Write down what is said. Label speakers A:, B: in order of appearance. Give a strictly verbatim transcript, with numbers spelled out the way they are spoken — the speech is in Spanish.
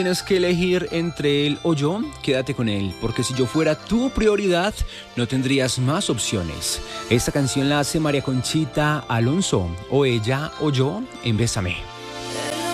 A: Tienes que elegir entre él o yo, quédate con él, porque si yo fuera tu prioridad, no tendrías más opciones. Esta canción la hace María Conchita Alonso, o ella o yo en Bésame.